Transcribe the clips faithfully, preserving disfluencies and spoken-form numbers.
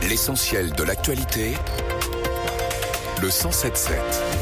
L'essentiel de l'actualité, le cent sept sept.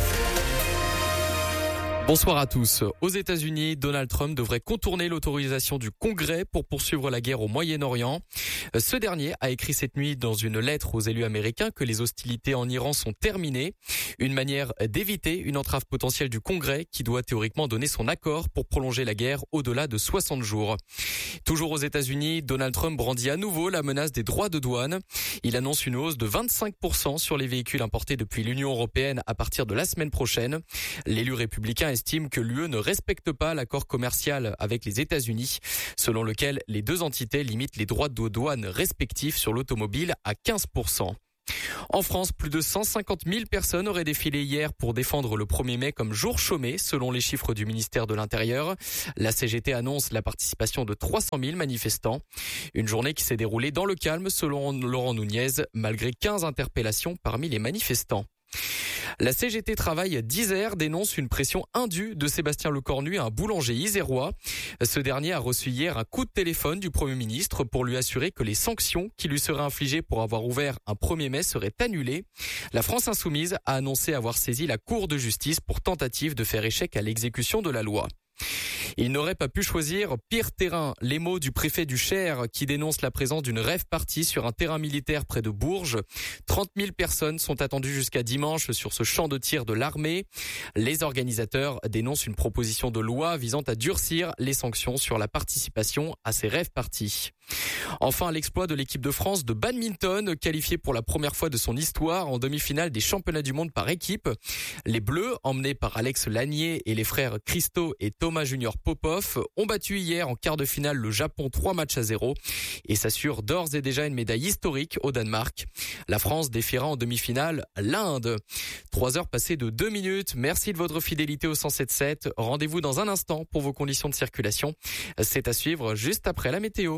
Bonsoir à tous. Aux États-Unis, Donald Trump devrait contourner l'autorisation du Congrès pour poursuivre la guerre au Moyen-Orient. Ce dernier a écrit cette nuit dans une lettre aux élus américains que les hostilités en Iran sont terminées. Une manière d'éviter une entrave potentielle du Congrès qui doit théoriquement donner son accord pour prolonger la guerre au-delà de soixante jours. Toujours aux États-Unis, Donald Trump brandit à nouveau la menace des droits de douane. Il annonce une hausse de vingt-cinq pour cent sur les véhicules importés depuis l'Union européenne à partir de la semaine prochaine. L'élu républicain estime que l'U E ne respecte pas l'accord commercial avec les États-Unis, selon lequel les deux entités limitent les droits de douane respectifs sur l'automobile à quinze pour cent. En France, plus de cent cinquante mille personnes auraient défilé hier pour défendre le premier mai comme jour chômé, selon les chiffres du ministère de l'Intérieur. La C G T annonce la participation de trois cent mille manifestants. Une journée qui s'est déroulée dans le calme, selon Laurent Nunez, malgré quinze interpellations parmi les manifestants. La C G T Travail d'Isère dénonce une pression indue de Sébastien Lecornu, un boulanger isérois. Ce dernier a reçu hier un coup de téléphone du Premier ministre pour lui assurer que les sanctions qui lui seraient infligées pour avoir ouvert un premier mai seraient annulées. La France Insoumise a annoncé avoir saisi la Cour de justice pour tentative de faire échec à l'exécution de la loi. Il n'aurait pas pu choisir pire terrain. Les mots du préfet du Cher qui dénonce la présence d'une rave party sur un terrain militaire près de Bourges. trente mille personnes sont attendues jusqu'à dimanche sur ce champ de tir de l'armée. Les organisateurs dénoncent une proposition de loi visant à durcir les sanctions sur la participation à ces rave parties. Enfin, l'exploit de l'équipe de France de badminton, qualifiée pour la première fois de son histoire en demi-finale des championnats du monde par équipe. Les Bleus, emmenés par Alex Lanier et les frères Christo et Thomas Junior Popov, ont battu hier en quart de finale le Japon trois matchs à zéro et s'assurent d'ores et déjà une médaille historique au Danemark. La France défiera en demi-finale l'Inde. Trois heures passées de deux minutes. Merci de votre fidélité au cent sept sept. Rendez-vous dans un instant pour vos conditions de circulation. C'est à suivre juste après la météo.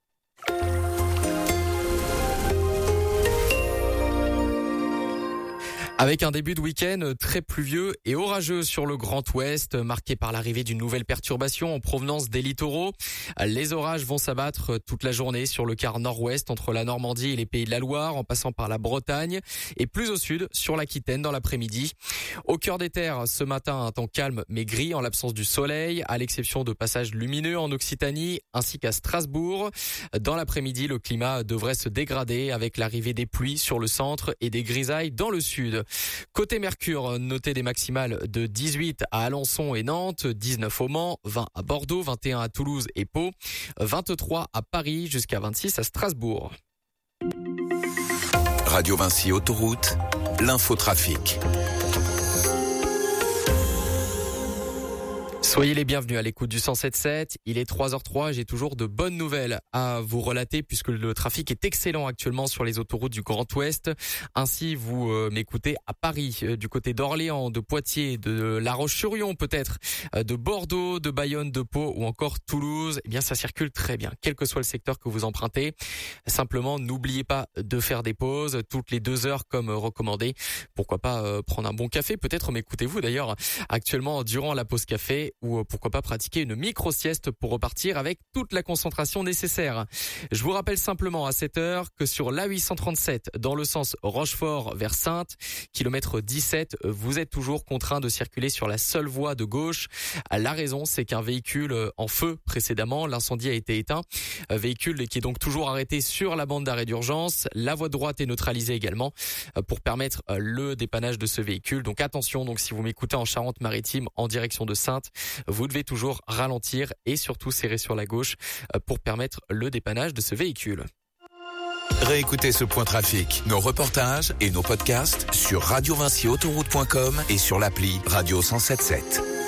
Avec un début de week-end très pluvieux et orageux sur le Grand Ouest, marqué par l'arrivée d'une nouvelle perturbation en provenance des littoraux. Les orages vont s'abattre toute la journée sur le quart nord-ouest entre la Normandie et les Pays de la Loire, en passant par la Bretagne et plus au sud sur l'Aquitaine dans l'après-midi. Au cœur des terres, ce matin, un temps calme mais gris en l'absence du soleil, à l'exception de passages lumineux en Occitanie ainsi qu'à Strasbourg. Dans l'après-midi, le climat devrait se dégrader avec l'arrivée des pluies sur le centre et des grisailles dans le sud. Côté Mercure, notez des maximales de dix-huit à Alençon et Nantes, dix-neuf au Mans, vingt à Bordeaux, vingt et un à Toulouse et Pau, vingt-trois à Paris jusqu'à vingt-six à Strasbourg. Radio Vinci Autoroute, l'infotrafic. Soyez les bienvenus à l'écoute du cent sept sept. Il est trois heures zéro trois et j'ai toujours de bonnes nouvelles à vous relater puisque le trafic est excellent actuellement sur les autoroutes du Grand Ouest. Ainsi, vous euh, m'écoutez à Paris, euh, du côté d'Orléans, de Poitiers, de La Roche-sur-Yon peut-être, euh, de Bordeaux, de Bayonne, de Pau ou encore Toulouse. Eh bien, ça circule très bien, quel que soit le secteur que vous empruntez. Simplement, n'oubliez pas de faire des pauses toutes les deux heures comme recommandé. Pourquoi pas euh, prendre un bon café, peut-être m'écoutez-vous d'ailleurs actuellement durant la pause café. Ou pourquoi pas pratiquer une micro-sieste pour repartir avec toute la concentration nécessaire. Je vous rappelle simplement à cette heure que sur l'A huit cent trente-sept, dans le sens Rochefort vers Saintes, kilomètre dix-sept, vous êtes toujours contraint de circuler sur la seule voie de gauche. La raison, c'est qu'un véhicule en feu précédemment, l'incendie a été éteint. Un véhicule qui est donc toujours arrêté sur la bande d'arrêt d'urgence. La voie de droite est neutralisée également pour permettre le dépannage de ce véhicule. Donc attention, donc si vous m'écoutez en Charente-Maritime en direction de Saintes, vous devez toujours ralentir et surtout serrer sur la gauche pour permettre le dépannage de ce véhicule. Réécoutez ce point trafic, nos reportages et nos podcasts sur radio vinci autoroute point com et sur l'appli Radio cent sept sept.